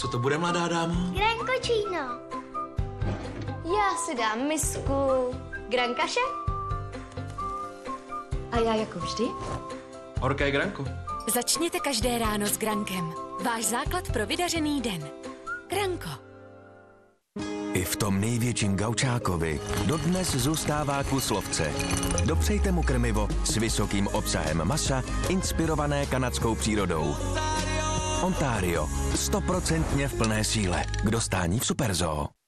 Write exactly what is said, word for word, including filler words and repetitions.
Co to bude, mladá dámo? Grankočíno. Já si dám misku grankaše. A já jako vždy. Horké granko. Začněte každé ráno s Grankem. Váš základ pro vydařený den. Granko. I v tom největším gaučákovi dodnes zůstává kus lovce. Dopřejte mu krmivo s vysokým obsahem masa, inspirované kanadskou přírodou. Ontario. Stoprocentně v plné síle. K dostání v Superzoo.